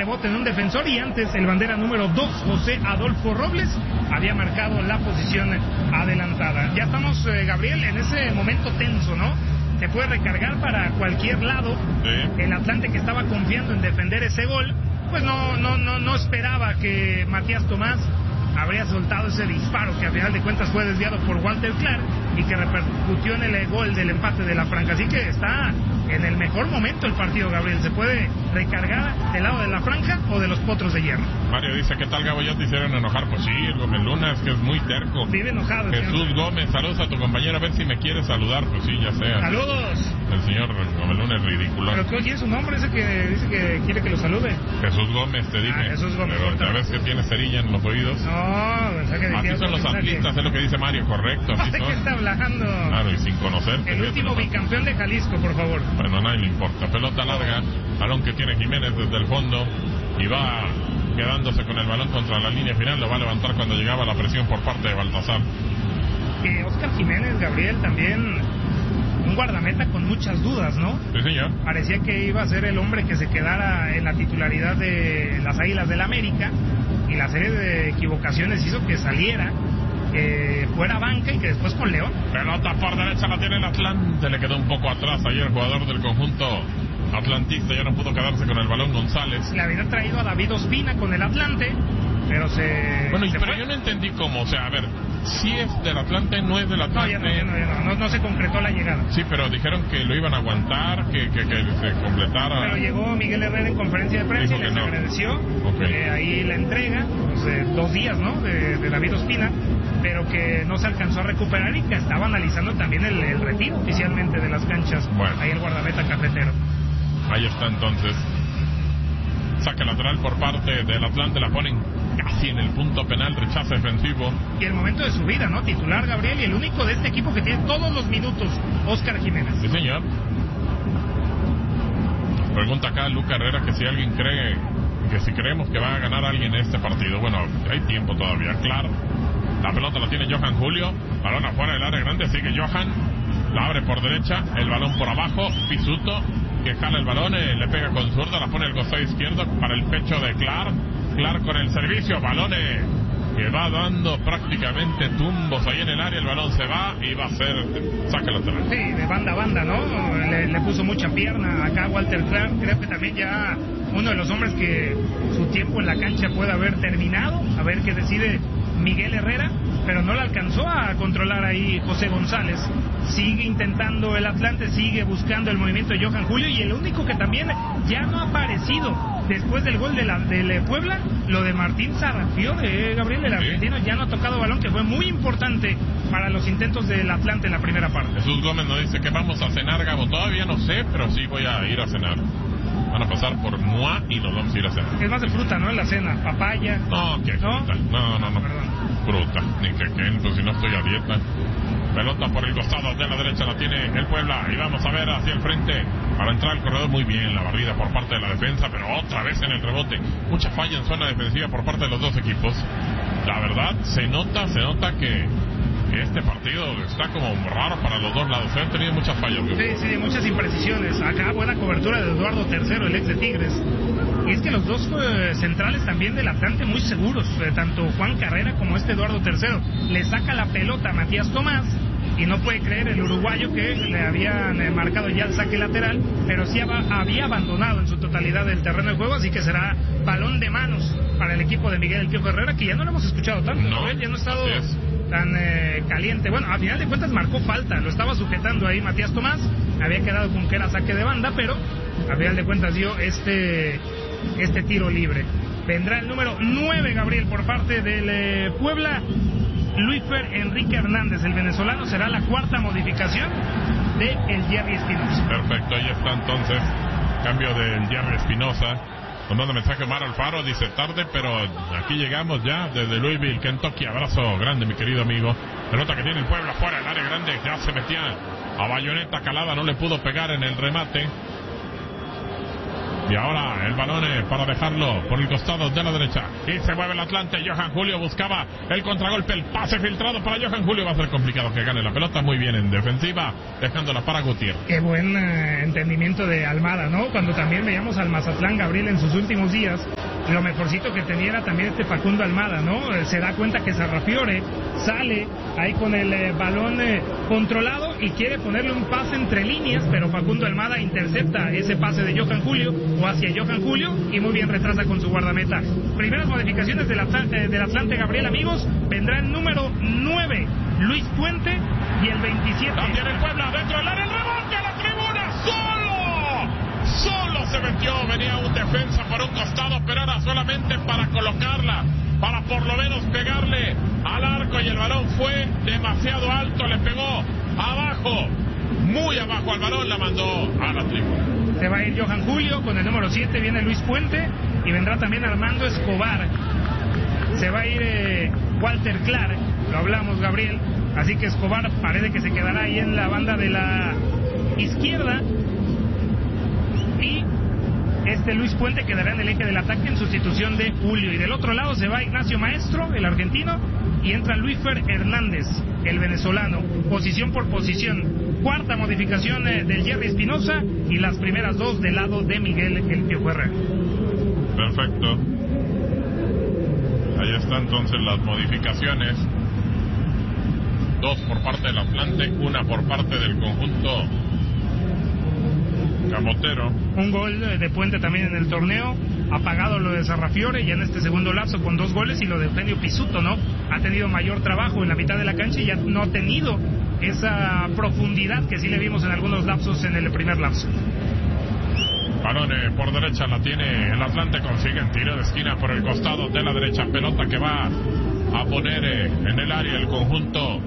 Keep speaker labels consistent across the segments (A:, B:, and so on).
A: rebote en un defensor, y antes el bandera número 2, José Adolfo Robles, había marcado la posición adelantada. Ya estamos, Gabriel, en ese momento tenso, ¿no? Se puede recargar para cualquier lado. Sí. El Atlante, que estaba confiando en defender ese gol, pues no esperaba que Matías Tomás habría soltado ese disparo que a final de cuentas fue desviado por Walter Clark y que repercutió en el gol del empate de la Franja. Así que está en el mejor momento el partido, Gabriel. Se puede recargar del lado de la Franja o de los Potros de Hierro.
B: Mario dice: ¿qué tal, Gabo? ¿Ya te hicieron enojar? Pues sí, el Gómez Luna es que es muy terco.
A: Vive enojado.
B: Jesús Gómez, saludos a tu compañero, a ver si me quiere saludar. Pues sí, ya sea.
A: ¡Saludos!
B: El señor Gómez Luna es ridículo.
A: ¿Pero quién es su nombre ese que dice que quiere que lo salude?
B: Jesús Gómez, te dije.
A: Jesús Gómez.
B: Pero ya ves que tiene cerilla en los oídos.
A: No, pensé que
B: así son los atlistas, es lo que dice Mario, correcto.
A: ¿De qué está hablando?
B: Claro, y sin conocer.
A: El último bicampeón de Jalisco, por favor.
B: Bueno, a nadie le importa. Pelota larga, balón que tiene Jiménez desde el fondo y va quedándose con el balón contra la línea final. Lo va a levantar cuando llegaba la presión por parte de Baltasar.
A: Oscar Jiménez, Gabriel, también un guardameta con muchas dudas, ¿no?
B: Sí, señor.
A: Parecía que iba a ser el hombre que se quedara en la titularidad de las Águilas del América, y la serie de equivocaciones hizo que saliera, fuera banca, y que después con León.
B: Pelota por derecha, la tiene el Atlante, le quedó un poco atrás ahí el jugador del conjunto atlantista, ya no pudo quedarse con el balón González.
A: Le había traído a David Ospina con el Atlante, pero
B: pero yo no entendí cómo, o sea, a ver, si es del Atlante, no es del Atlante.
A: No se concretó la llegada.
B: Sí, pero dijeron que lo iban a aguantar, que se completara.
A: Pero llegó Miguel Herrera en conferencia de prensa y les agradeció ahí la entrega, 2 días, ¿no?, de David Ospina, pero que no se alcanzó a recuperar y que estaba analizando también el retiro oficialmente de las canchas.
B: Bueno.
A: Ahí el guardameta cafetero.
B: Ahí está entonces. Saque lateral por parte del Atlante, la ponen casi en el punto penal, rechazo defensivo.
A: Y el momento de su vida, ¿no? Titular, Gabriel, y el único de este equipo que tiene todos los minutos, Oscar Jiménez.
B: Sí, señor. Pregunta acá Luca Herrera que si alguien cree, que si creemos que va a ganar alguien en este partido. Bueno, hay tiempo todavía, claro. La pelota la tiene Johan Julio, balón afuera del área grande, sigue Johan, la abre por derecha, el balón por abajo, Pisuto, que jala el balón, le pega con zurda, la pone el costado izquierdo para el pecho de Clark con el servicio, balón que va dando prácticamente tumbos ahí en el área, el balón se va y va a ser saque lateral.
A: Sí, de banda a banda, ¿no? Le puso mucha pierna acá Walter Clark, creo que también ya uno de los hombres que su tiempo en la cancha puede haber terminado, a ver qué decide Miguel Herrera, pero no le alcanzó a controlar ahí José González. Sigue intentando el Atlante, sigue buscando el movimiento de Johan Julio, y el único que también ya no ha aparecido después del gol de Puebla, lo de Martín Sarrafiore, Gabriel, el argentino, ya no ha tocado balón, que fue muy importante para los intentos del Atlante en la primera parte.
B: Jesús Gómez nos dice que vamos a cenar, Gabo. Todavía no sé, pero sí voy a ir a cenar. Van a pasar por Mua y nos vamos a ir a cenar.
A: Es más de fruta, ¿no? En la cena, papaya.
B: No, ¿qué fruta? No.
A: Perdón.
B: Fruta, ni que pues si no estoy a dieta. Pelota por el costado de la derecha, la tiene el Puebla, y vamos a ver hacia el frente para entrar al corredor. Muy bien la barrida por parte de la defensa, pero otra vez en el rebote, mucha falla en zona defensiva por parte de los dos equipos. La verdad, se nota que este partido está como raro para los dos lados. Se han tenido muchas fallas.
A: Sí, muchas imprecisiones. Acá buena cobertura de Eduardo III, el ex de Tigres. Y es que los dos centrales también del Atlante muy seguros, tanto Juan Carrera como Eduardo III. Le saca la pelota a Matías Tomás y no puede creer el uruguayo que le habían marcado ya el saque lateral, pero sí había abandonado en su totalidad el terreno de juego, así que será balón de manos para el equipo de Miguel El Piojo Herrera, que ya no lo hemos escuchado tanto, ¿no? Ya no ha estado tan caliente. Bueno, a final de cuentas marcó falta, lo estaba sujetando ahí Matías Tomás, había quedado con que era saque de banda, pero a final de cuentas dio este tiro libre. Vendrá el número 9, Gabriel, por parte del Puebla, Luisfer Enrique Hernández, el venezolano. Será la cuarta modificación de el Jerry Espinosa.
B: Perfecto, ahí está entonces, cambio del Jerry Espinosa. Nos manda mensaje Omar Alfaro, dice tarde, pero aquí llegamos ya desde Louisville, Kentucky. Abrazo grande, mi querido amigo. Pelota que tiene el Puebla fuera del área grande, ya se metía a bayoneta calada, no le pudo pegar en el remate. Y ahora el balón para dejarlo por el costado de la derecha. Y se mueve el Atlante. Johan Julio buscaba el contragolpe. El pase filtrado para Johan Julio. Va a ser complicado que gane la pelota. Muy bien en defensiva, dejándola para Gutiérrez.
A: Qué buen entendimiento de Almada, ¿no? Cuando también veíamos al Mazatlán, Gabriel, en sus últimos días, lo mejorcito que tenía era también Facundo Almada, ¿no? Se da cuenta que Sarrafiore sale ahí con el balón controlado y quiere ponerle un pase entre líneas, pero Facundo Almada intercepta ese pase de Johan Julio o hacia Johan Julio y muy bien retrasa con su guardameta. Primeras modificaciones del Atlante, Gabriel, amigos. Vendrá el número 9, Luis Puente, y el 27.
B: También el Puebla dentro del área, el rebote a la tribuna, solo se metió, venía un defensa por un costado, pero era solamente para colocarla, para por lo menos pegarle al arco, y el balón fue demasiado alto, le pegó abajo, muy abajo al balón, la mandó a la tribuna.
A: Se va a ir Johan Julio, con el número 7 viene Luis Puente, y vendrá también Armando Escobar. Se va a ir Walter Clark, lo hablamos, Gabriel, así que Escobar parece que se quedará ahí en la banda de la izquierda, y Luis Puente quedará en el eje del ataque en sustitución de Julio. Y del otro lado se va Ignacio Maestro, el argentino, y entra Luisfer Hernández, el venezolano, posición por posición. Cuarta modificación del Jerry Espinosa, y las primeras dos del lado de Miguel El Piojo Herrera.
B: Perfecto. Ahí están entonces las modificaciones. 2 por parte del Atlante, 1 por parte del conjunto camotero.
A: Un gol de Puente también en el torneo, ha pagado lo de Sarrafiore ya en este segundo lapso con 2 goles, y lo de Eugenio Pisuto, ¿no? Ha tenido mayor trabajo en la mitad de la cancha y ya no ha tenido esa profundidad que sí le vimos en algunos lapsos en el primer lapso.
B: Balón por derecha, la tiene el Atlante, consigue el tiro de esquina por el costado de la derecha, pelota que va a poner en el área el conjunto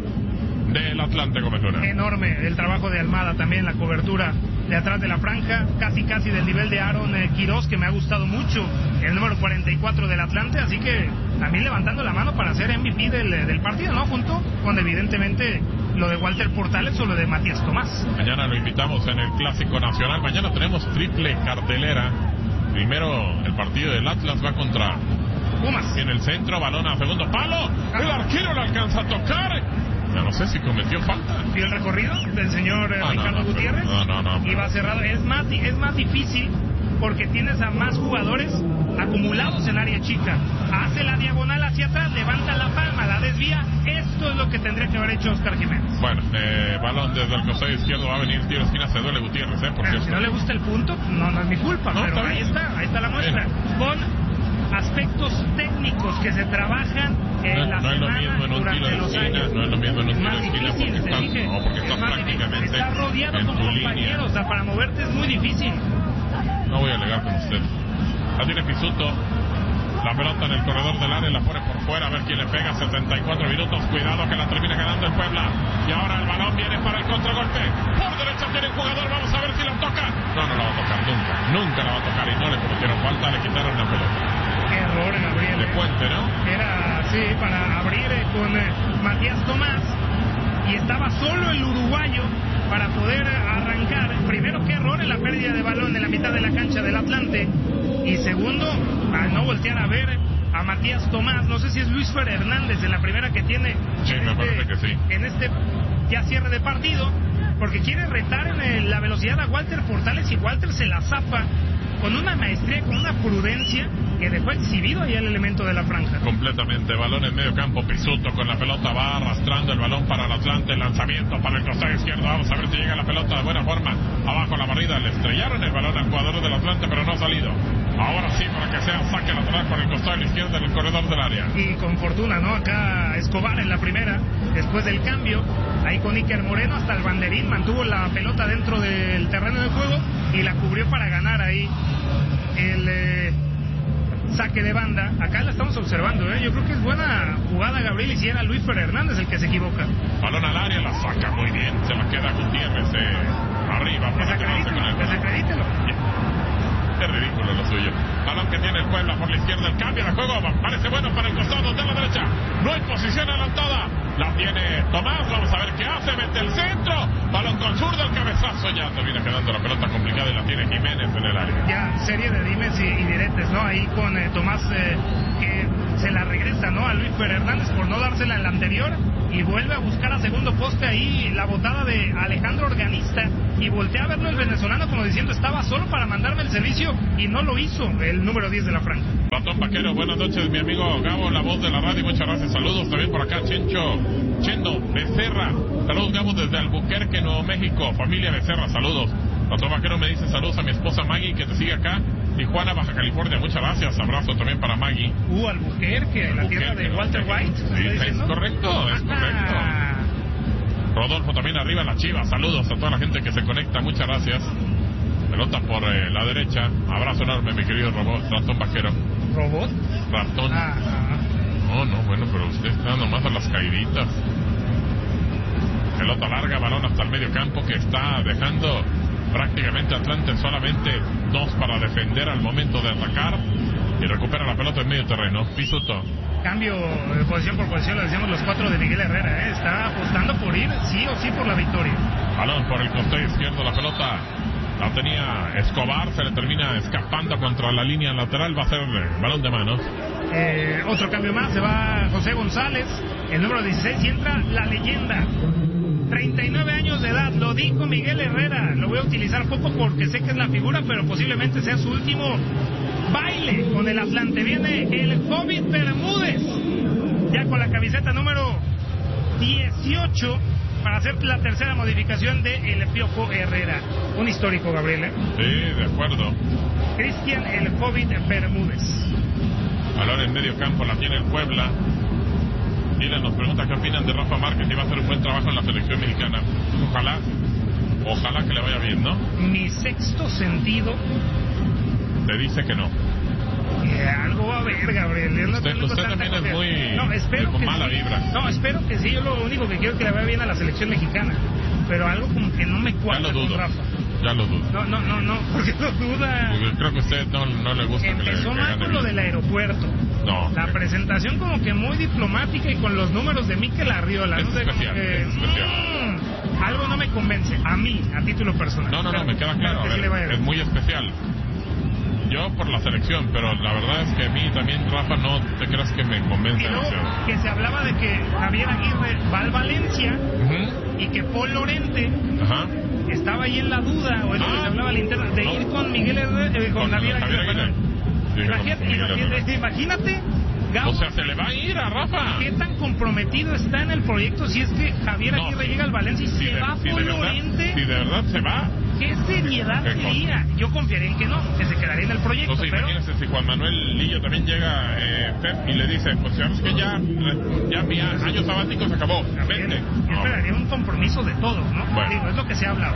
B: del Atlante Cometura.
A: Enorme el trabajo de Almada también, la cobertura de atrás de la franja, casi del nivel de Aaron Quiroz, que me ha gustado mucho, el número 44 del Atlante, así que también levantando la mano para ser MVP del partido, ¿no? Junto con evidentemente lo de Walter Portales o lo de Matías Tomás.
B: Mañana lo invitamos en el Clásico Nacional, mañana tenemos triple cartelera. Primero el partido del Atlas va contra
A: Pumas.
B: En el centro, balón a segundo palo, el arquero lo alcanza a tocar. Ya no sé si cometió falta.
A: ¿Vio el recorrido del señor Ricardo Gutiérrez?
B: No.
A: Y va cerrado. Es más difícil porque tienes a más jugadores acumulados en área chica. Hace la diagonal hacia atrás, levanta la palma, la desvía. Esto es lo que tendría que haber hecho Oscar Jiménez.
B: Bueno, balón desde el costado izquierdo, va a venir tiro de esquina, se duele Gutiérrez, por cierto.
A: Si no le gusta el punto, no es mi culpa,
B: no,
A: pero ahí está la muestra.
B: Bien.
A: Con aspectos técnicos que se trabajan en la semana durante los años.
B: No es lo mismo en un tiro de esquina porque estás prácticamente
A: estás rodeado
B: en
A: con
B: tu
A: compañeros,
B: línea.
A: o sea, para moverte es muy difícil.
B: No voy a alegar con usted. La tiene Pisuto, la pelota en el corredor del área, la pone por fuera, a ver quién le pega. 74 minutos, cuidado que la termina ganando el Puebla. Y ahora el balón viene para el contragolpe. Por derecha tiene un jugador, vamos a ver si la toca. No la va a tocar nunca la va a tocar, y no le cometieron falta, le quitaron la pelota.
A: Qué error, Gabriel.
B: De Puente, ¿no?
A: Era así para abrir con Matías Tomás, y estaba solo el uruguayo para poder arrancar. Primero, qué error en la pérdida de balón en la mitad de la cancha del Atlante, y segundo, al no voltear a ver a Matías Tomás. No sé si es Luisfer Hernández en la primera que tiene.
B: Sí, me parece que sí.
A: En este ya cierre de partido, porque quiere retar en la velocidad a Walter Portales, y Walter se la zapa con una maestría, con una prudencia, que dejó exhibido ahí el elemento de la franja.
B: Completamente, balón en medio campo, Pisuto con la pelota va arrastrando el balón para el Atlante, lanzamiento para el costado izquierdo, vamos a ver si llega la pelota de buena forma, abajo la barrida, le estrellaron el balón al jugador del Atlante, pero no ha salido. Ahora sí, para que sea saque lateral por el costado izquierdo en el corredor del área.
A: Y con fortuna, ¿no? Acá Escobar en la primera, después del cambio, ahí con Iker Moreno hasta el banderín, mantuvo la pelota dentro del terreno de juego y la cubrió para ganar ahí el saque de banda. Acá la estamos observando, yo creo que es buena jugada, Gabriel, y si era Luisfer Hernández el que se equivoca.
B: Balón al área, la saca muy bien, se la queda Gutiérrez arriba.
A: Desacredítelo.
B: Es ridículo lo suyo. Balón que tiene el Puebla por la izquierda, el cambio de juego parece bueno para el costado de la derecha. No hay posición adelantada. La tiene Tomás, vamos a ver qué hace, mete el centro. Balón con zurdo, el cabezazo, ya termina quedando la pelota complicada y la tiene Jiménez en el área.
A: Ya, serie de dimes y diretes, ¿no? Ahí con Tomás que se la regresa, ¿no? A Luisfer Hernández por no dársela en la anterior. y vuelve a buscar a segundo poste ahí la botada de Alejandro Organista y voltea a verlo el venezolano como diciendo estaba solo para mandarme el servicio y no lo hizo el número 10 de la franja.
B: Ratón Vaquero, buenas noches, mi amigo Gabo, la voz de la radio, muchas gracias, saludos también por acá, Chendo Becerra, saludos Gabo desde Albuquerque, Nuevo México, familia Becerra, saludos. Ratón Vaquero me dice saludos a mi esposa Maggie que te sigue acá, Tijuana, Baja California, muchas gracias, abrazo también para Maggie.
A: Albuquerque, la tierra de Walter White.
B: Sí, es correcto, es correcto. Rodolfo también arriba la Chiva, saludos a toda la gente que se conecta, muchas gracias. Pelota por la derecha, abrazo enorme mi querido Ratón Vaquero.
A: ¿Robot?
B: Ratón. No, bueno, pero usted está nomás a las caiditas. Pelota larga, balón hasta el medio campo que está dejando prácticamente Atlante solamente 2 para defender al momento de atacar y recupera la pelota en medio terreno. Pisuto.
A: Cambio de posición por posición, lo decíamos los 4 de Miguel Herrera, está apostando por ir sí o sí por la victoria.
B: Balón por el costado izquierdo, la pelota la tenía Escobar, se le termina escapando contra la línea lateral, va a ser balón de manos.
A: Otro cambio más, se va José González, el número 16, y entra la leyenda. 39 años de edad, lo dijo Miguel Herrera, lo voy a utilizar poco porque sé que es la figura, pero posiblemente sea su último baile con el Atlante. Viene el Hobbit Bermúdez, ya con la camiseta número 18, para hacer la tercera modificación de El Piojo Herrera. Un histórico, Gabriel.
B: Sí, de acuerdo.
A: Cristian el Hobbit Bermúdez.
B: Balón en medio campo, la tiene el Puebla. Dylan nos pregunta qué opinan de Rafa Márquez, si va a hacer un buen trabajo en la selección mexicana. Ojalá que le vaya bien, ¿no?
A: Mi sexto sentido
B: te dice que no.
A: Algo va a haber, Gabriel.
B: Usted también es muy
A: espero
B: con
A: que
B: mala
A: sí.
B: vibra.
A: No, espero que sí. Yo lo único que quiero es que le vaya bien a la selección mexicana. Pero algo como que no me cuadra con Rafa.
B: Ya lo dudo.
A: No, porque lo duda.
B: Porque creo que a usted no le gusta.
A: Empezó mal con lo del aeropuerto.
B: No.
A: La presentación como que muy diplomática y con los números de Mikel Arriola.
B: Es especial, es especial.
A: Algo no me convence, a mí, a título personal.
B: No, me queda claro. Es muy especial. Yo por la selección, pero la verdad es que a mí también, Rafa, no te creas que me convence.
A: Y luego
B: demasiado.
A: que se hablaba de que Javier Aguirre va al Valencia y que Paul Lorente estaba ahí en la duda, o es lo que se hablaba al interno, de ir con Miguel Herrera, con Javier Aguirre. Imagínate, Gabo,
B: o sea, se le va a ir a Rafa.
A: ¿Qué tan comprometido está en el proyecto si es que Javier Aguirre llega al Valencia y se va Paul Lorente?
B: Si de verdad se va.
A: ¿Qué seriedad sería? Yo confiaría en que no, que se quedaría en el proyecto.
B: Entonces,
A: pero
B: imagínense si Juan Manuel Lillo también llega, Pep, y le dice, pues sabemos que ya mi año sabático se acabó. Vente.
A: Yo esperaría un compromiso de todos, ¿no?
B: Bueno.
A: Digo, es lo que se ha hablado.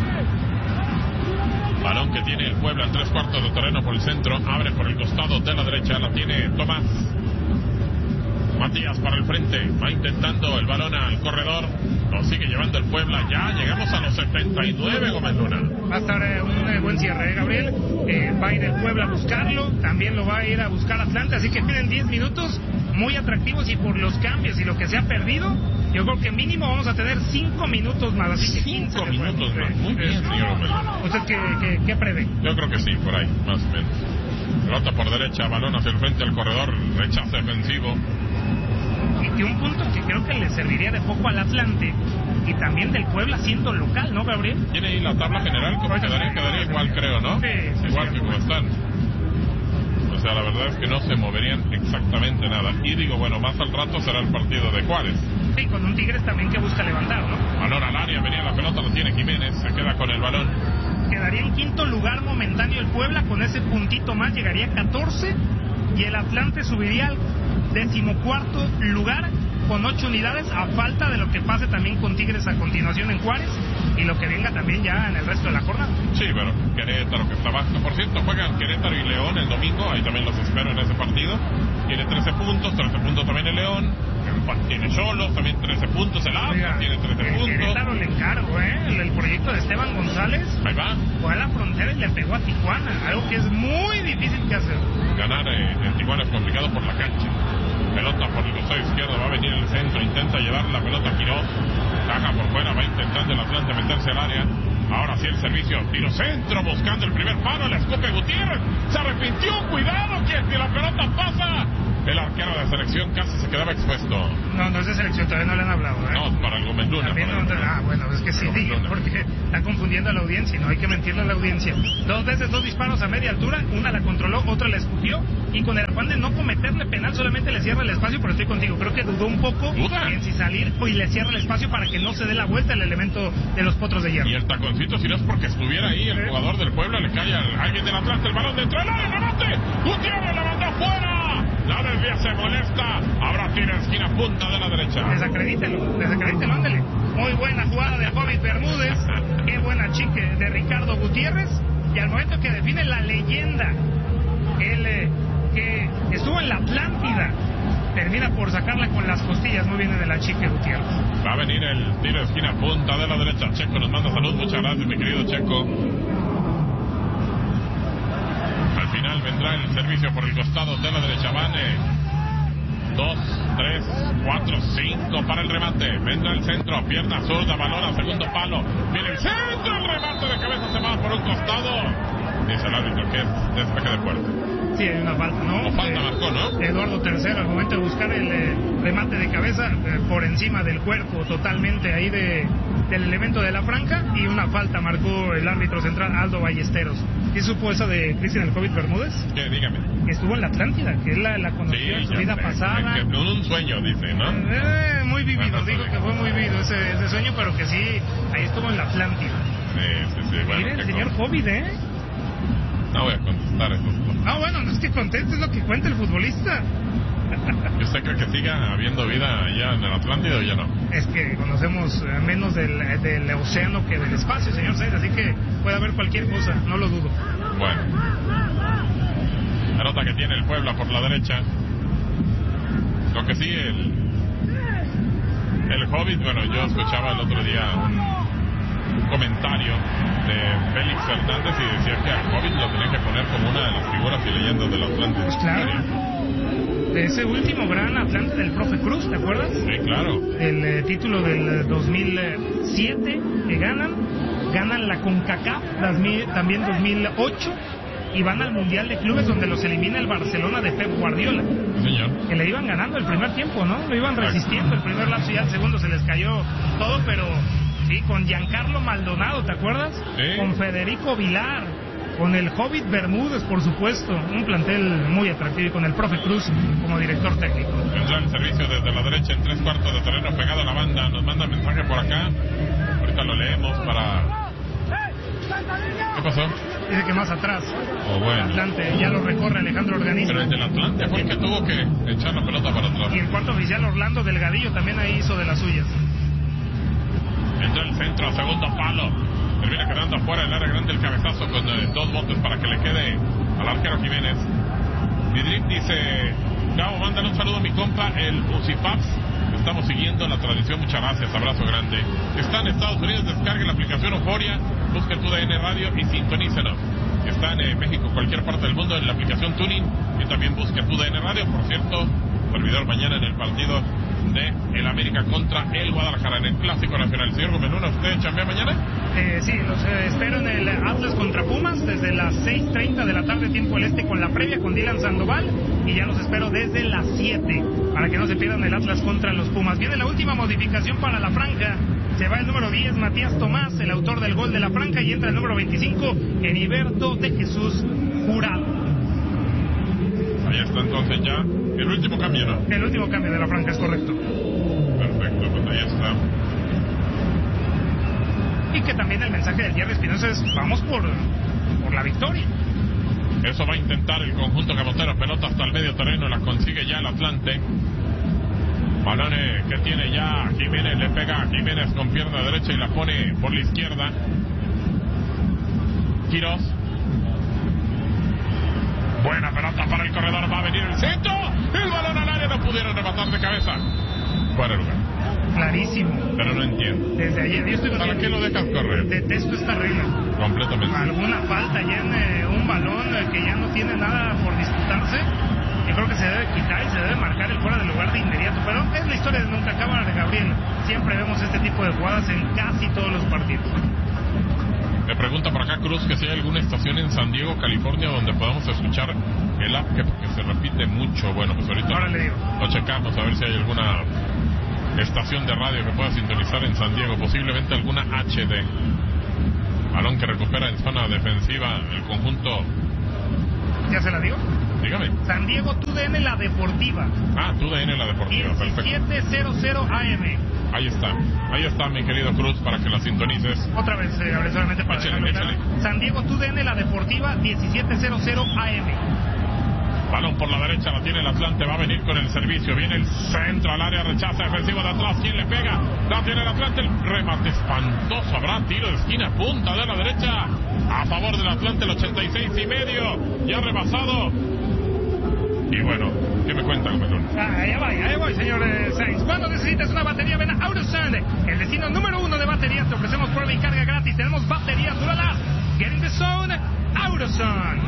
B: Balón que tiene el Puebla en 3/4 de terreno por el centro, abre por el costado de la derecha, la tiene Tomás. Matías para el frente, va intentando el balón al corredor, lo sigue llevando el Puebla, ya llegamos a los 79, Gómez Luna.
A: Va a estar un buen cierre, Gabriel, va a ir el Puebla a buscarlo, también lo va a ir a buscar Atlante, así que tienen 10 minutos muy atractivos y por los cambios y lo que se ha perdido, yo creo que mínimo vamos a tener 5 minutos más, así que
B: 5 minutos más, muy bien, señor Gómez Luna.
A: ¿Usted qué prevé?
B: Yo creo que sí, por ahí, más o menos. Pelota por derecha, balón hacia el frente al corredor, rechazo defensivo.
A: Y un punto que creo que le serviría de poco al Atlante y también del Puebla siendo local, ¿no, Gabriel?
B: Tiene ahí la tabla general, como quedaría igual, creo, ¿no?
A: Sí,
B: igual que como están. O sea, la verdad es que no se moverían exactamente nada. Y digo, bueno, más al rato será el partido de Juárez.
A: Sí, con un Tigres también que busca levantar, ¿no?
B: Balón al área, venía la pelota, lo tiene Jiménez, se queda con el balón.
A: Quedaría en quinto lugar momentáneo el Puebla, con ese puntito más llegaría a 14 y el Atlante subiría al 14º lugar con 8 unidades a falta de lo que pase también con Tigres a continuación en Juárez y lo que venga también ya en el resto de la jornada.
B: Sí, pero Querétaro que está bajo. Por cierto, juegan Querétaro y León el domingo, ahí también los espero en ese partido. Tiene 13 puntos también el León. Tiene Xolos, también 13 puntos. El Atlas tiene 13 puntos.
A: Querétaro le encargo, el proyecto de Esteban González.
B: Ahí va.
A: Fue a la frontera y le pegó a Tijuana, algo que es muy difícil que hacer.
B: Ganar en Tijuana es complicado por la cancha. Pelota por el costado izquierdo, va a venir el centro, intenta llevar la pelota a Quiroz, caja por fuera, va intentando el Atlante meterse al área. Ahora sí el servicio, tiro centro, buscando el primer palo, le escupe Gutiérrez, se arrepintió, cuidado que la pelota pasa el arquero de selección casi se quedaba expuesto.
A: No es de selección, todavía no le han hablado, ¿eh?
B: No, para el Gómez Luna.
A: Bueno, es que sí, porque está confundiendo a la audiencia y no hay que mentirle a la audiencia. 2 veces 2 disparos a media altura, una la controló, otra la escupió, y con el afán de no cometerle penal solamente le cierra el espacio, pero estoy contigo, creo que dudó un poco en si salir y le cierra el espacio para que no se dé la vuelta el elemento de los potros de hierro.
B: Y el taconcito, si no es porque estuviera ahí el jugador del Puebla, le cae a alguien del Atlante el balón dentro del área, remate, Gutiérrez la mandó afuera, la desvía, se molesta, habrá tiro en esquina, punta de la derecha.
A: Desacredítelo, ándale. Muy buena jugada de Hobbit Bermúdez, qué buena chique de Ricardo Gutiérrez, y al momento que define la leyenda, el que estuvo en la Atlántida, termina por sacarla con las costillas, muy bien de la chique Gutiérrez.
B: Va a venir el tiro de esquina, punta de la derecha. Checo nos manda salud, muchas gracias mi querido Checo. Al final vendrá el servicio por el costado de la derecha. Van 2, 3, 4, 5 para el remate. Vendrá el centro, pierna zurda, balón a segundo palo. Viene el centro, el remate de cabeza se va por un costado. Dice el árbitro que es despeje de puerta.
A: Sí, hay una falta, ¿no?
B: O falta marcó, ¿no?
A: Eduardo III, al momento de buscar el remate de cabeza por encima del cuerpo totalmente ahí del elemento de la franja, y una falta marcó el árbitro central Aldo Ballesteros. ¿Qué supo esa de Cristian el Hobbit Bermúdez?
B: ¿Qué? Dígame.
A: Que estuvo en la Atlántida, que él la conoció en su vida pasada.
B: Que un sueño, dice, ¿no?
A: Muy vivido, digo que fue muy vivido ese sueño, pero que sí, ahí estuvo en la Atlántida.
B: Sí. Bueno,
A: mire, el señor Hobbit,
B: No voy a contestar eso.
A: Bueno, no es que conteste, es lo que cuenta el futbolista.
B: ¿Y usted cree que siga habiendo vida allá en el Atlántico o ya no?
A: Es que conocemos menos del océano que del espacio, señor Sainz, así que puede haber cualquier cosa, no lo dudo.
B: Bueno. La nota que tiene el Puebla por la derecha. Lo que sí, el Hobbit, bueno, yo escuchaba el otro día un comentario de Félix Fernández y decía que al Hobbit lo tenía que poner como una de las figuras y leyendas del Atlántico.
A: Pues claro. De ese último gran Atlante del profe Cruz, ¿te acuerdas?
B: Sí, claro.
A: El título del 2007 que ganan la CONCACAF, también 2008, y van al Mundial de Clubes donde los elimina el Barcelona de Pep Guardiola.
B: Sí, señor.
A: Que le iban ganando el primer tiempo, ¿no? Lo iban resistiendo el primer lapso, y al segundo se les cayó todo, pero sí, con Giancarlo Maldonado, ¿te acuerdas?
B: Sí.
A: Con Federico Vilar, con el Hobbit Bermúdez, por supuesto, un plantel muy atractivo, y con el profe Cruz como director técnico.
B: Vendrá el servicio desde la derecha en 3/4 de terreno pegado a la banda. Nos manda mensaje por acá. Ahorita lo leemos para... ¿Qué pasó?
A: Dice que más atrás.
B: Bueno.
A: Atlante, ya lo recorre Alejandro Organista.
B: Pero el del Atlante fue el que tuvo que echar la pelota para atrás.
A: Y el cuarto oficial Orlando Delgadillo también ahí hizo de las suyas.
B: Entra el centro, segundo palo. Termina quedando afuera del área grande el cabezazo con 2 botes para que le quede al arquero Jiménez. Vidrip dice: Gabo, mándale un saludo a mi compa, el Musipaps. Estamos siguiendo la tradición, muchas gracias, abrazo grande. Está en Estados Unidos, descargue la aplicación Euforia, busque tu DN Radio y sintonícenos. Está en México, cualquier parte del mundo, en la aplicación Tuning, y también busque tu DN Radio. Por cierto, servidor mañana en el partido de el América contra el Guadalajara en el Clásico Nacional. Señor Gómez Luna, ¿usted chambea mañana?
A: Sí, los espero en el Atlas contra Pumas desde las 6:30 de la tarde, tiempo del este, con la previa con Dylan Sandoval, y ya los espero desde las 7 para que no se pierdan el Atlas contra los Pumas. Viene la última modificación para la franja. Se va el número 10, Matías Tomás, el autor del gol de la franja, y entra el número 25, Heriberto de Jesús Jurado.
B: Ahí está entonces ya el último cambio, ¿no?
A: El último cambio de la franja, es correcto.
B: Perfecto, pues ahí está.
A: Y que también el mensaje del Jerry Espinosa es: vamos por la victoria.
B: Eso va a intentar el conjunto camotero. Pelota hasta el medio terreno, la consigue ya el Atlante. Balones que tiene ya Jiménez, le pega a Jiménez con pierna derecha y la pone por la izquierda. Quirós. Buena pelota para el corredor, va a venir el centro. El balón al área, no pudieron rematar de cabeza. Fuera de lugar.
A: Clarísimo.
B: Pero no entiendo.
A: Desde ayer yo estoy
B: ¿Para qué lo dejas correr?
A: Detesto esta regla.
B: Completamente.
A: Alguna falta ya en un balón que ya no tiene nada por disputarse. Yo creo que se debe quitar y se debe marcar el fuera de lugar de inmediato. Pero es la historia de nunca acaba de Gabriel. Siempre vemos este tipo de jugadas en casi todos los partidos.
B: Me pregunta por acá Cruz que si hay alguna estación en San Diego, California, donde podamos escuchar el app, que se repite mucho. Bueno, pues ahorita lo checamos a ver si hay alguna estación de radio que pueda sintonizar en San Diego, posiblemente alguna HD. Balón que recupera en zona defensiva el conjunto.
A: ¿Ya se la digo?
B: Dígame.
A: San Diego TUDN La Deportiva.
B: TUDN La Deportiva,
A: 1700 AM.
B: Ahí está mi querido Cruz, para que la sintonices.
A: Otra vez, solamente para
B: échale.
A: San Diego TUDN La Deportiva, 1700 AM.
B: Balón por la derecha, la tiene el Atlante, va a venir con el servicio, viene el centro al área, rechaza defensivo de atrás, ¿quién le pega? La tiene el Atlante, el remate espantoso, habrá tiro de esquina, punta de la derecha, a favor del Atlante, el 86.5, ya rebasado. Y bueno, ¿qué me cuenta, Gómez?
A: Ahí voy, señor Sainz. Cuando necesitas una batería, ven a AutoZone, el destino número 1 de baterías. Te ofrecemos prueba y carga gratis. Tenemos baterías Duralast. Get in the zone, AutoZone.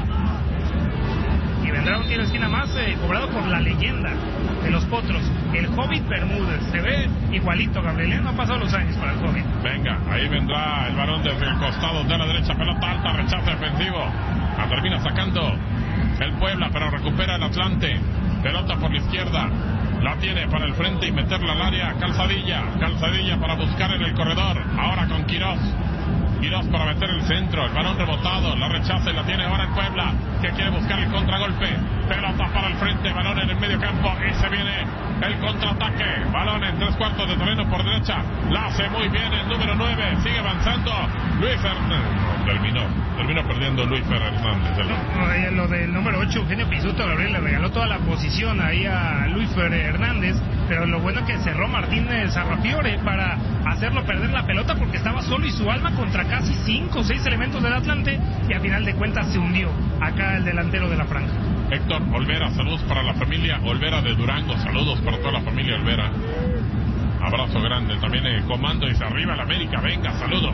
A: Y vendrá un tiro de esquina más cobrado por la leyenda de los potros, el Hobbit Bermúdez. Se ve igualito, Gabriel, no han pasado los años para el Hobbit.
B: Venga, ahí vendrá el balón desde el costado de la derecha, pelota alta, rechazo defensivo. La termina sacando el Puebla, pero recupera el Atlante. Pelota por la izquierda, la tiene para el frente y meterla al área. Calzadilla para buscar en el corredor. Ahora con Quirós para meter el centro, el balón rebotado, la rechaza y la tiene ahora el Puebla, que quiere buscar el contragolpe. Pelota para el frente, balón en el medio campo y se viene el contraataque. Balón en 3/4 de terreno por derecha, la hace muy bien el número 9, sigue avanzando Luis Hernández. Terminó perdiendo Luis Hernández.
A: Lo del número 8, Eugenio Pisuto, Gabriel, le regaló toda la posición ahí a Luis Hernández, pero lo bueno es que cerró Martínez Arrafiore para hacerlo perder la pelota, porque estaba solo y su alma contra casi 5 o 6 elementos del Atlante, y a final de cuentas se hundió acá el delantero de la franja.
B: Héctor Olvera, saludos para la familia Olvera de Durango, saludos para toda la familia Olvera, abrazo grande. También el comando dice arriba el América, venga, saludos.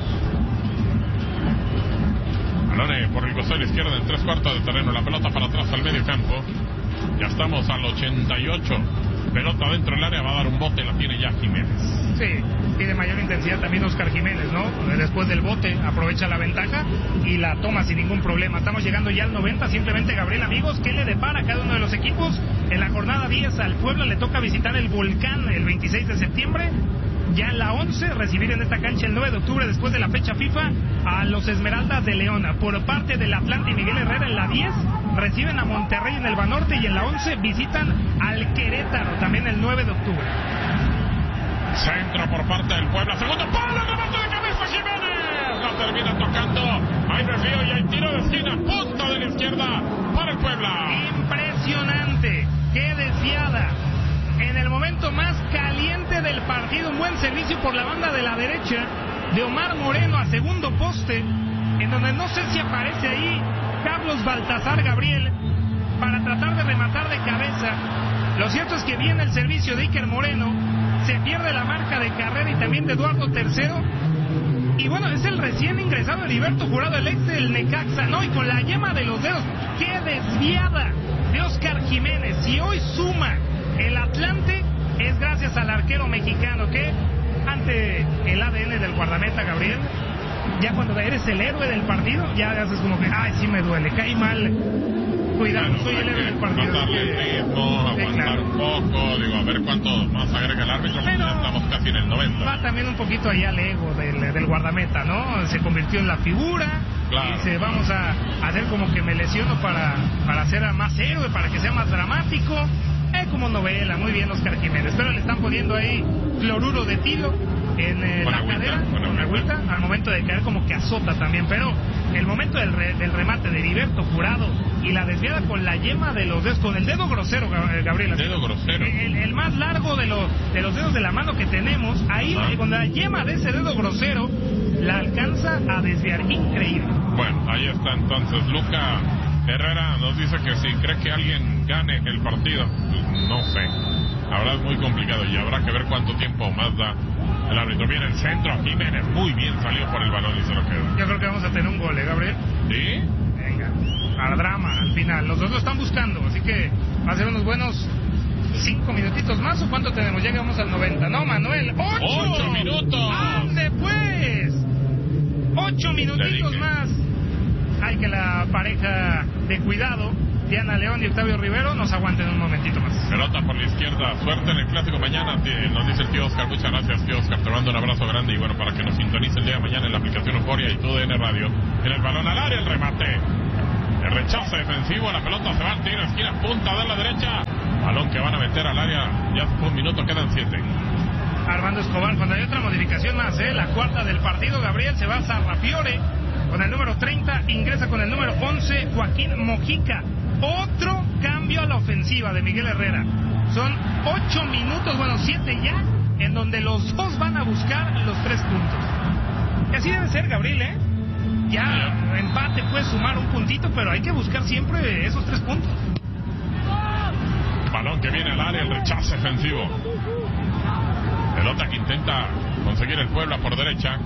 B: Balón por el costado izquierdo en 3/4 de terreno, la pelota para atrás al medio campo. Ya estamos al 88. Pelota dentro del área, va a dar un bote, la tiene ya Jiménez.
A: Sí, tiene mayor intensidad también Oscar Jiménez, ¿no? Después del bote aprovecha la ventaja y la toma sin ningún problema. Estamos llegando ya al 90, simplemente, Gabriel, amigos, ¿qué le depara a cada uno de los equipos? En la jornada 10 al Puebla le toca visitar el Volcán el 26 de septiembre. Ya en la 11, recibir en esta cancha el 9 de octubre, después de la fecha FIFA, a los Esmeraldas de León. Por parte del Atlante y Miguel Herrera en la 10, reciben a Monterrey en el Banorte, y en la 11 visitan al Querétaro, también el 9 de octubre.
B: Centro por parte del Puebla, segundo palo, remate de cabeza Jiménez, la termina tocando, hay desvío y hay tiro de esquina, punta de la izquierda para el Puebla.
A: Impresionante, qué desviada. En el momento más caliente del partido, un buen servicio por la banda de la derecha de Omar Moreno a segundo poste, en donde no sé si aparece ahí Carlos Baltasar, Gabriel, para tratar de rematar de cabeza. Lo cierto es que viene el servicio de Iker Moreno, se pierde la marca de carrera y también de Eduardo Tercero. Y bueno, es el recién ingresado Heriberto Jurado, el ex del Necaxa, ¿no? Y con la yema de los dedos, qué desviada de Oscar Jiménez. Y hoy suma el Atlante, es gracias al arquero mexicano, que ante el ADN del guardameta, Gabriel, ya cuando eres el héroe del partido, ya haces como que, ay, sí me duele, caí mal, cuidado, bueno, soy el héroe del partido.
B: Matarle el ritmo, aguantar un poco, digo, a ver cuánto más agrega el árbitro, porque ya estamos casi en el 90.
A: Va también un poquito allá al ego del guardameta, ¿no? Se convirtió en la figura, claro, y dice, vamos a hacer como que me lesiono para ser más héroe, para que sea más dramático. Como novela, muy bien Oscar Jiménez, pero le están poniendo ahí cloruro de tilo en la cadera, con agüita, al momento de caer como que azota también, pero el momento del remate de Heriberto Jurado y la desviada con la yema de los dedos, con el dedo grosero, Gabriel,
B: el dedo grosero,
A: el más largo de los dedos de la mano que tenemos, ahí con la yema de ese dedo grosero la alcanza a desviar, increíble.
B: Bueno, ahí está entonces Luca Herrera nos dice que si cree que alguien gane el partido, no sé, ahora es muy complicado y habrá que ver cuánto tiempo más da el árbitro. Viene el centro, Jiménez muy bien salió por el balón y se lo quedó.
A: Yo creo que vamos a tener un gol, Gabriel.
B: ¿Sí?
A: Venga, al drama al final, los dos lo están buscando, así que va a ser unos buenos 5 minutitos más. ¿O cuánto tenemos? Llegamos al 90, ¿no, Manuel? ¡8
B: minutos!
A: ¡Ande pues! 8 minutitos más. Hay que la pareja de cuidado, Diana León y Octavio Rivero, nos aguanten un momentito más.
B: Pelota por la izquierda, suerte en el clásico mañana, nos dice el tío Oscar. Muchas gracias, tío Oscar, te mando un abrazo grande. Y bueno, para que nos sintonice el día de mañana en la aplicación Euforia y TUDN Radio. En el balón al área, el remate, el rechazo defensivo, la pelota se va al tiro, esquina, punta de la derecha. Balón que van a meter al área, ya fue un minuto, quedan 7.
A: Armando Escobar, cuando hay otra modificación más, la cuarta del partido, Gabriel, se va a Sarrafiore con el número 30, ingresa con el número 11, Joaquín Mojica. Otro cambio a la ofensiva de Miguel Herrera. Son 8 minutos, bueno, 7 ya, en donde los dos van a buscar los 3 puntos. Y así debe ser, Gabriel, Ya empate puede sumar un puntito, pero hay que buscar siempre esos 3 puntos.
B: Balón que viene al área, el rechazo defensivo. Pelota que intenta conseguir el Puebla por derecha.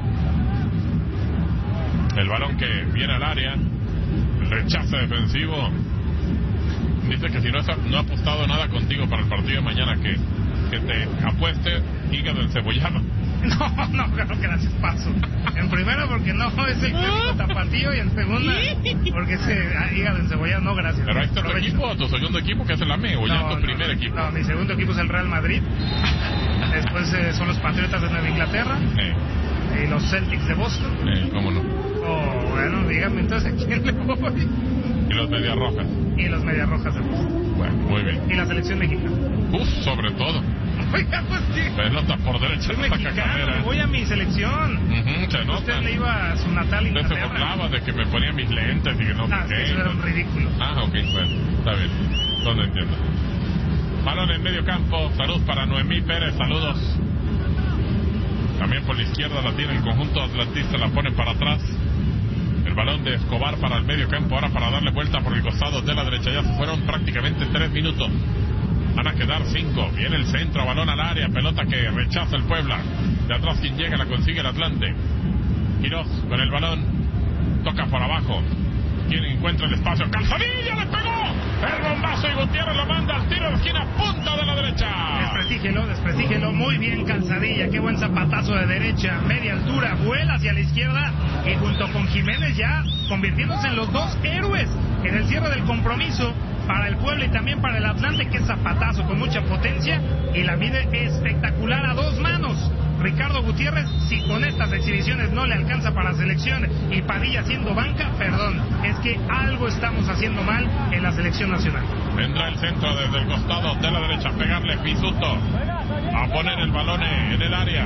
B: El balón que viene al área, el rechazo defensivo. Dice que si no ha apostado nada contigo para el partido de mañana, que te apueste hígado encebollado.
A: No, gracias, paso. En primero porque no es el clásico tapatío, y en segunda porque hígado encebollado, no, gracias.
B: Pero ahí está tu equipo, tu segundo equipo, que es el AME, o ya es tu primer equipo.
A: No, mi segundo equipo es el Real Madrid. Después son los Patriotas de Nueva Inglaterra. Y los Celtics de Boston.
B: ¿Cómo no?
A: Bueno, dígame entonces, ¿a quién le voy?
B: Y los Medias Rojas.
A: Y los Medias Rojas de Boston.
B: Bueno, muy bien.
A: Y la selección mexicana.
B: Sobre todo.
A: Oiga, pues sí.
B: Pelota por derecha,
A: soy mexicano, me voy a mi selección.
B: Se nota.
A: Usted le iba a su natal Inglaterra.
B: Usted se burlaba de que me ponía mis lentes y que no sé qué.
A: Eso era un ridículo.
B: Ok, bueno, está bien. No entiendo. Balón en medio campo, salud para Noemí Pérez, saludos. También por la izquierda la tiene el conjunto atlantista, la pone para atrás. El balón de Escobar para el medio campo, ahora para darle vuelta por el costado de la derecha. Ya se fueron prácticamente 3 minutos. Van a quedar 5. Viene el centro, balón al área, pelota que rechaza el Puebla. De atrás quien llega la consigue el Atlante. Quirós con el balón, toca por abajo. Quien encuentra el espacio, Calzadilla le pegó. El bombazo y Gutiérrez lo manda al tiro de esquina, punta de la derecha.
A: Desprestígelo, muy bien Calzadilla, qué buen zapatazo de derecha, media altura, vuela hacia la izquierda y junto con Jiménez ya convirtiéndose en los dos héroes en el cierre del compromiso para el Puebla y también para el Atlante, que zapatazo con mucha potencia y la mide espectacular a 2 manos. Ricardo Gutiérrez, si con estas exhibiciones no le alcanza para la selección y Padilla siendo banca, perdón, es que algo estamos haciendo mal en la selección nacional.
B: Vendrá el centro desde el costado de la derecha, pegarle Pisuto, a poner el balón en el área.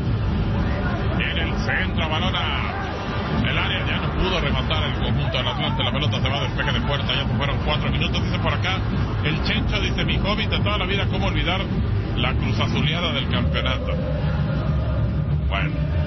B: En el centro, balón a el área, ya no pudo rematar el conjunto del Atlante, la pelota se va a despeje de puerta, ya se fueron 4 minutos, dice por acá, el Chencho dice, mi hobby de toda la vida, cómo olvidar la cruzazuleada del campeonato. Bueno,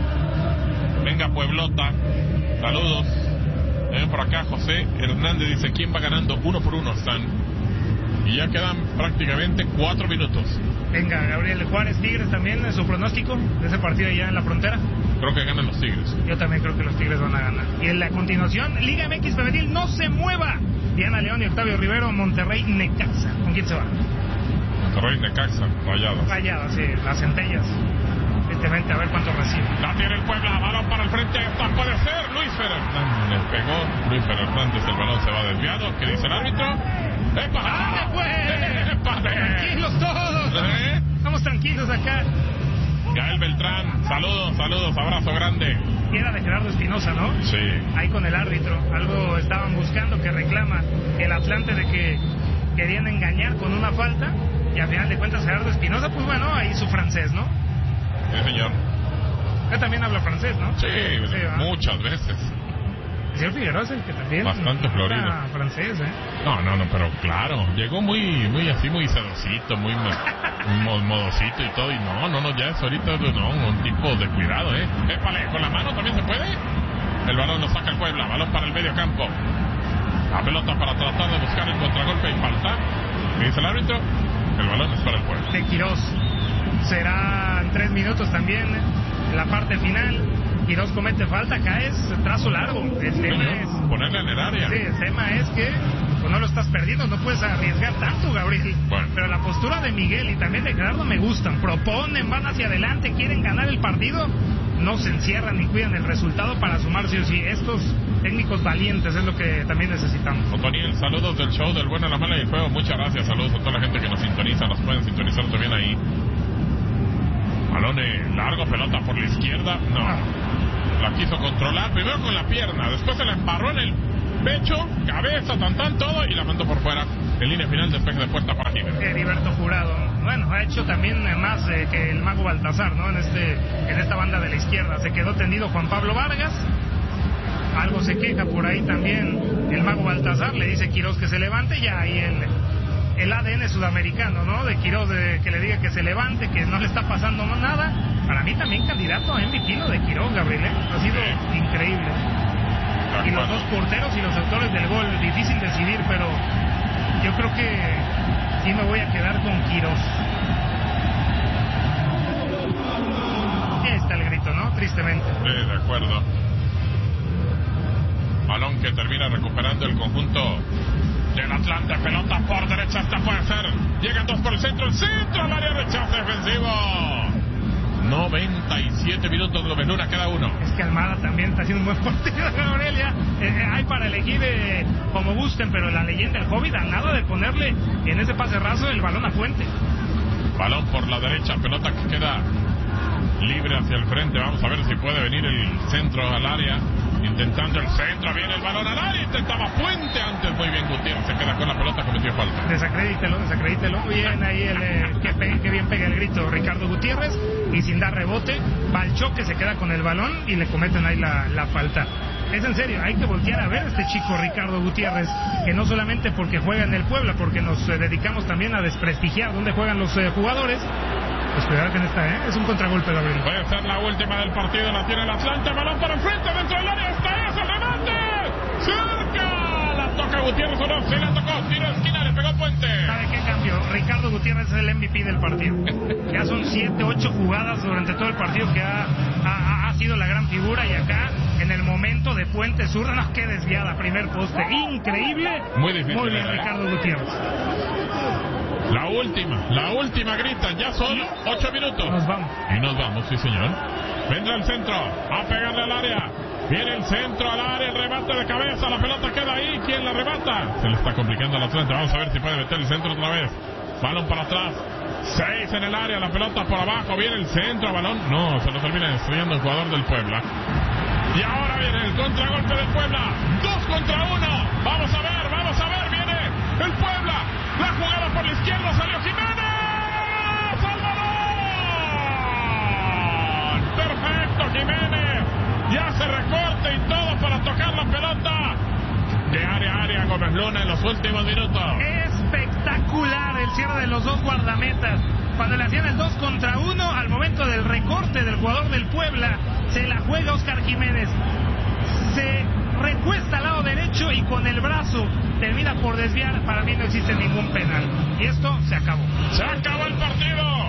B: venga Pueblota, saludos. Ven por acá José Hernández dice, ¿quién va ganando? 1-1 están. Y ya quedan prácticamente 4 minutos.
A: Venga, Gabriel, Juárez Tigres también, su pronóstico de ese partido allá en la frontera.
B: Creo que ganan los Tigres.
A: Yo también creo que los Tigres van a ganar. Y en la continuación, Liga MX Femenil, no se mueva. Diana León y Octavio Rivero, Monterrey Necaxa. ¿Con quién se va?
B: Monterrey Necaxa, Rayadas.
A: Rayadas, sí, las centellas. Vente a ver cuánto recibe.
B: La tiene el Puebla, balón para el frente, esta puede ser Luis Fernández, pegó Luis Fernández, el balón se va desviado. ¿Qué dice el árbitro? ¡Epa!
A: ¡Epa! Tranquilos todos. Estamos tranquilos acá.
B: Gael Beltrán, saludos, abrazo grande.
A: Y era de Gerardo Espinosa, ¿no?
B: Sí.
A: Ahí con el árbitro, algo estaban buscando, que reclama el Atlante de que querían engañar con una falta, y al final de cuentas Gerardo Espinosa, pues bueno, ahí su francés, ¿no?
B: Sí, señor.
A: Él también habla francés, ¿no?
B: Sí, muchas veces.
A: El señor Figueroa es el que también
B: bastante florido.
A: Francés,
B: No, pero claro, llegó muy así, muy sedosito, muy modosito y todo, y no, ya es ahorita, un tipo de cuidado, Épale, con la mano también se puede. El balón lo saca el Puebla, balón para el medio campo. La pelota para tratar de buscar el contragolpe y falta. ¿Qué dice el árbitro? El balón es para el Puebla.
A: De Quirós. Serán 3 minutos también en la parte final. Quirós comete falta, caes trazo largo. El tema es
B: ponerle en el área.
A: Sí, el tema es que pues, no lo estás perdiendo, no puedes arriesgar tanto, Gabriel.
B: Bueno.
A: Pero la postura de Miguel y también de Gerardo me gustan. Proponen, van hacia adelante, quieren ganar el partido. no se encierran ni cuidan el resultado para sumar sí o sí. Estos técnicos valientes es lo que también necesitamos.
B: Otoniel, saludos del show del bueno, la mala y el feo. Muchas gracias, saludos a toda la gente que nos sintoniza, nos pueden sintonizar también ahí. Balón largo, pelota por la izquierda, no. La quiso controlar, primero con la pierna, después se la embarró en el pecho, cabeza, tan todo, y la mandó por fuera. En línea final, despeje de puerta para Jiménez.
A: Heriberto Jurado, bueno, ha hecho también más que el mago Baltazar, ¿no? En esta banda de la izquierda. Se quedó tendido Juan Pablo Vargas. Algo se queja por ahí también el mago Baltazar, le dice Quirós que se levante, ya ahí el ADN sudamericano, ¿no? De Quirós, que le diga que se levante, que no le está pasando nada. Para mí también candidato a MVP lo de Quirós, Gabriel, ha sido increíble. Y los dos porteros y los autores del gol, difícil decidir, pero yo creo que sí me voy a quedar con Quirós. Ahí está el grito, ¿no? Tristemente.
B: Sí, de acuerdo. Balón que termina recuperando el conjunto del Atlante, pelota por derecha, esta puede ser. Llegan dos por el centro al área, rechazo defensivo. 97 minutos, López Luna, queda uno.
A: Es que Almada también está haciendo un buen partido, Gabriel. Hay para elegir como gusten, pero la leyenda del Hobbit, a nada de ponerle en ese pase raso el balón a Fuente.
B: Balón por la derecha, pelota que queda libre hacia el frente. Vamos a ver si puede venir el centro al área. Intentando el centro, viene el balón al área, intentaba Fuente antes, muy bien Gutiérrez, se queda con la pelota, cometió falta. Desacredítelo, bien ahí que bien pega el grito Ricardo Gutiérrez, y sin dar rebote, va al choque, se queda con el balón y le cometen ahí la falta. Es en serio, hay que voltear a ver a este chico Ricardo Gutiérrez, que no solamente porque juega en el Puebla, porque nos dedicamos también a desprestigiar dónde juegan los jugadores. Pues cuidado que no está, es un contragolpe, Gabriel. Puede ser la última del partido, la tiene el Atlante, balón para enfrente, dentro del área, está ese remate, cerca, la toca Gutiérrez, o no, se la tocó, tiro de esquina, le pegó Puente.
A: ¿Sabe qué cambio? Ricardo Gutiérrez es el MVP del partido. Ya son 7, 8 jugadas durante todo el partido que ha sido la gran figura, y acá, en el momento de Puente zurda, no, qué desviada, primer poste, increíble.
B: Muy difícil.
A: Muy bien, Ricardo Gutiérrez.
B: La última grita, ya son 8 minutos.
A: Nos vamos.
B: Y nos vamos, sí señor. Vendrá el centro, a pegarle al área. Viene el centro al área, el remate de cabeza, la pelota queda ahí. ¿Quién la remata? Se le está complicando al Atlante. Vamos a ver si puede meter el centro otra vez. Balón para atrás. 6 en el área, la pelota por abajo. Viene el centro, balón. No, se lo termina estrellando el jugador del Puebla. Y ahora viene el contragolpe del Puebla. 2 contra 1. Vamos a ver, viene el Puebla. La jugada por la izquierda, salió Jiménez. ¡Al balón! Perfecto, Jiménez. Ya se recorta y todo para tocar la pelota. De área a área, Gómez Luna en los últimos minutos.
A: Espectacular el cierre de los dos guardametas. Cuando le hacían el 2 contra 1, al momento del recorte del jugador del Puebla, se la juega Oscar Jiménez. Se recuesta al lado derecho y con el brazo termina por desviar. Para mí no existe ningún penal. Y esto se acabó.
B: Se acabó el partido.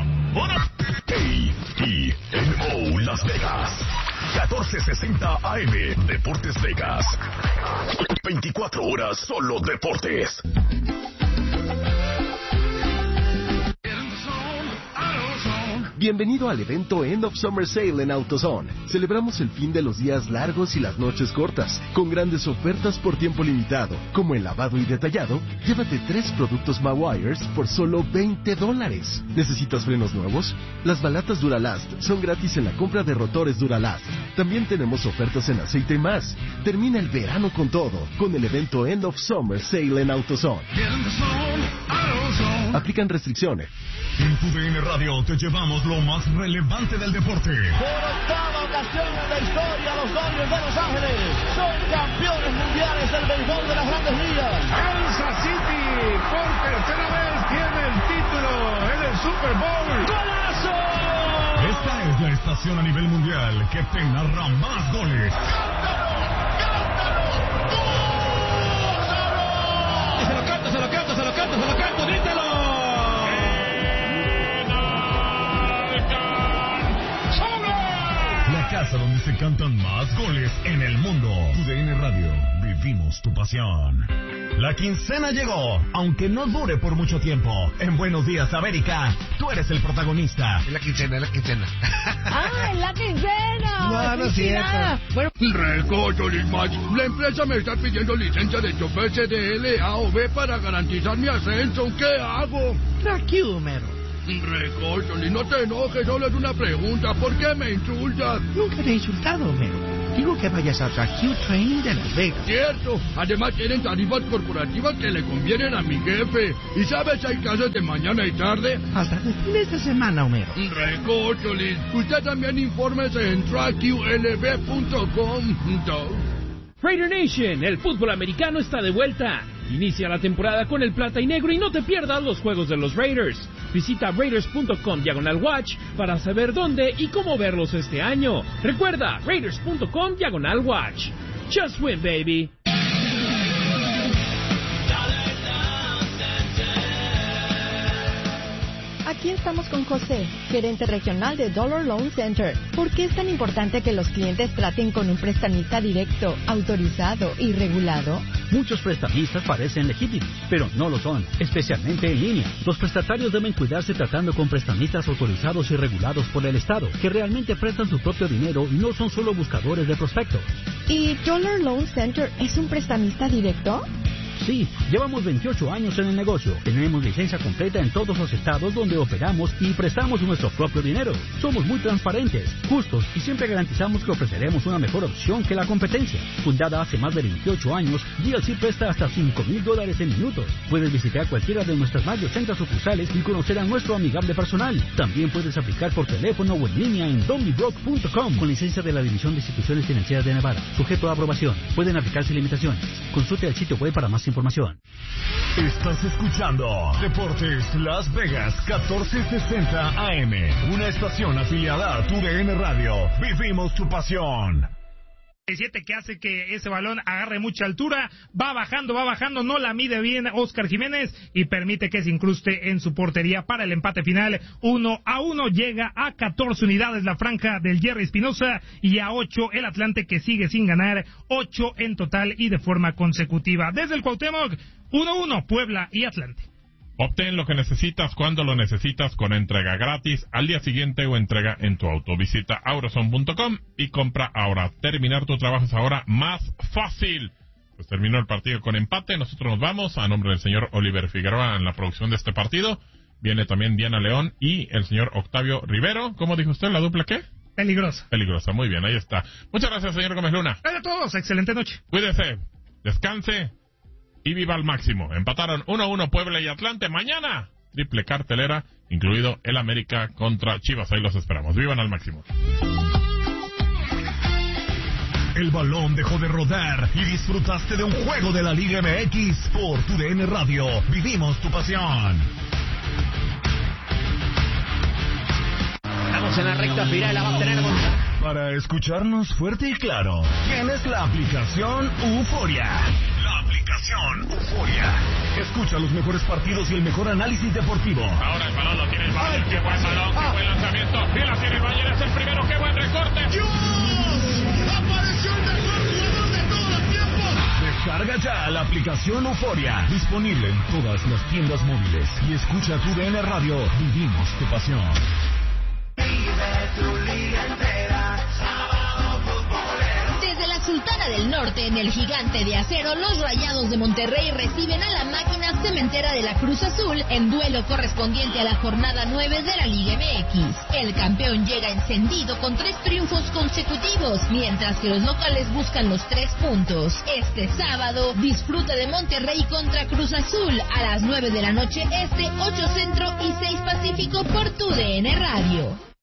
C: KENO Las Vegas. 1460 AM. Deportes Vegas. 24 horas solo deportes.
D: Bienvenido al evento End of Summer Sale en AutoZone. Celebramos el fin de los días largos y las noches cortas, con grandes ofertas por tiempo limitado, como el lavado y detallado. Llévate 3 productos Mawires por solo $20. ¿Necesitas frenos nuevos? Las balatas Duralast son gratis en la compra de rotores Duralast. También tenemos ofertas en aceite y más. Termina el verano con todo, con el evento End of Summer Sale en AutoZone. Aplican restricciones.
C: En TUDN Radio te llevamos lo más relevante del deporte.
E: Por octava ocasión en la historia, los Dodgers de Los Ángeles son campeones mundiales del béisbol de las Grandes Ligas.
F: Kansas City por tercera vez tiene el título en el Super Bowl.
E: ¡Golazo!
C: Esta es la estación a nivel mundial que te narra más goles.
E: ¡Cántalo! Se lo canto, grítalo.
C: La casa donde se cantan más goles en el mundo. TUDN Radio. Vivimos tu pasión. La quincena llegó, aunque no dure por mucho tiempo. En Buenos Días, América, tú eres el protagonista.
G: Es la quincena.
H: ¡Ah, es la quincena!
G: No es cierto.
H: Bueno,
F: Recócholis, la empresa me está pidiendo licencia de chofer CDL, A o B para garantizar mi ascenso. ¿Qué hago?
G: Tranquilo, Homero.
F: Recócholis, no te enojes, solo es una pregunta. ¿Por qué me insultas?
G: Nunca te he insultado, Homero. Digo que vayas a Q Training de Las Vegas.
F: Cierto, además tienen tarifas corporativas que le convienen a mi jefe. ¿Y sabes si hay clases de mañana y tarde?
G: Hasta el fin de esta semana, Homero.
F: Recócholis, usted también infórmese en trackqlb.com.
I: Raider Nation, el fútbol americano está de vuelta. Inicia la temporada con el plata y negro y no te pierdas los juegos de los Raiders. Visita raiders.com/watch para saber dónde y cómo verlos este año. Recuerda, raiders.com/watch. Just win, baby.
H: aquí estamos con José, gerente regional de Dollar Loan Center. ¿Por qué es tan importante que los clientes traten con un prestamista directo, autorizado y regulado?
J: Muchos prestamistas parecen legítimos, pero no lo son, especialmente en línea. Los prestatarios deben cuidarse tratando con prestamistas autorizados y regulados por el Estado, que realmente prestan su propio dinero y no son solo buscadores de prospectos.
H: ¿Y Dollar Loan Center es un prestamista directo?
J: Sí, llevamos 28 años en el negocio. Tenemos licencia completa en todos los estados donde operamos y prestamos nuestro propio dinero. Somos muy transparentes, justos y siempre garantizamos que ofreceremos una mejor opción que la competencia. Fundada hace más de 28 años, DLC presta hasta $5,000 en minutos. Puedes visitar cualquiera de nuestras más de 80 sucursales y conocer a nuestro amigable personal. También puedes aplicar por teléfono o en línea en donbybroke.com con licencia de la División de Instituciones Financieras de Nevada. Sujeto a aprobación. Pueden aplicarse limitaciones. Consulte el sitio web para más información.
C: Estás escuchando Deportes Las Vegas 1460 AM, una estación afiliada a TUDN Radio. Vivimos tu pasión.
A: 7 que hace que ese balón agarre mucha altura, va bajando, no la mide bien Oscar Jiménez y permite que se incruste en su portería para el empate final. 1-1, llega a 14 unidades la franja del Jerry Espinosa y a 8 el Atlante, que sigue sin ganar, 8 en total y de forma consecutiva. Desde el Cuauhtémoc, 1-1 Puebla y Atlante.
B: Obtén lo que necesitas cuando lo necesitas con entrega gratis al día siguiente o entrega en tu auto. Visita auroson.com y compra ahora. Terminar tu trabajo es ahora más fácil. Pues terminó el partido con empate. Nosotros nos vamos a nombre del señor Oliver Figueroa en la producción de este partido. Viene también Diana León y el señor Octavio Rivero. ¿Cómo dijo usted? ¿La dupla qué?
A: Peligrosa.
B: Peligrosa, muy bien, ahí está. Muchas gracias, señor Gómez Luna.
A: Gracias a todos, excelente noche.
B: Cuídese, descanse y viva al máximo. Empataron 1-1 Puebla y Atlante. Mañana, triple cartelera, incluido el América contra Chivas. Ahí los esperamos. Vivan al máximo.
C: El balón dejó de rodar y disfrutaste de un juego de la Liga MX por TUDN Radio. Vivimos tu pasión.
I: Estamos en la recta final, la va a tener
C: Para escucharnos fuerte y claro, tienes la aplicación Euforia. La aplicación Euforia. Escucha los mejores partidos y el mejor análisis deportivo.
B: Ahora el balón lo tiene el Bayern. Qué buen balón, qué buen lanzamiento. Y la tiene el Bayern, es el primero. Qué buen recorte.
E: ¡Dios! ¡Apareció el mejor jugador de todos los tiempos!
C: Descarga ya la aplicación Euforia. Disponible en todas las tiendas móviles. Y escucha TUDN Radio. Vivimos tu pasión.
K: Desde la Sultana del Norte, en el Gigante de Acero, los Rayados de Monterrey reciben a la máquina cementera de la Cruz Azul en duelo correspondiente a la jornada 9 de la Liga MX. El campeón llega encendido con 3 triunfos consecutivos, mientras que los locales buscan los 3 puntos. Este sábado, disfruta de Monterrey contra Cruz Azul a las 9 de la noche este, 8 Centro y 6 Pacífico por TUDN Radio.